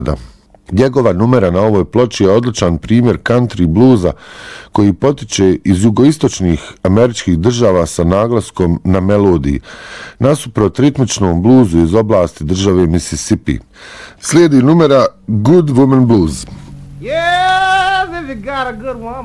Njegova numera na ovoj ploči je odličan primjer country bluza koji potiče iz jugoistočnih američkih država sa naglaskom na melodiji, nasuprot ritmičnom bluzu iz oblasti države Mississippi. Slijedi numera Good Woman Blues. Yes, if you got a good woman.